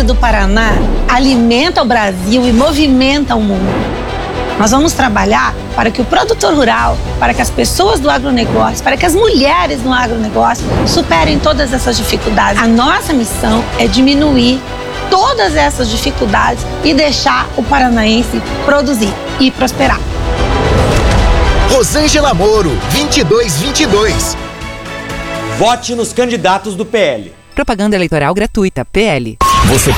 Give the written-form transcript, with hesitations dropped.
do Paraná alimenta o Brasil e movimenta o mundo. Nós vamos trabalhar para que o produtor rural, para que as pessoas do agronegócio, para que as mulheres no agronegócio superem todas essas dificuldades. A nossa missão é diminuir todas essas dificuldades e deixar o paranaense produzir e prosperar. Rosângela Moro, 2222. Vote nos candidatos do PL. Propaganda eleitoral gratuita, PL. Você